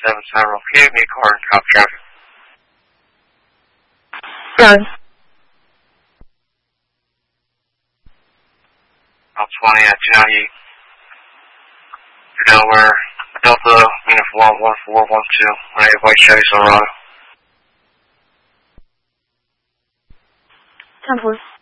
Tyrell. Can you give me a car and cop traffic? Done. Route 20 at County, Delaware, Delta, Uniform 1412, on a white Chevy Silverado. 10-4.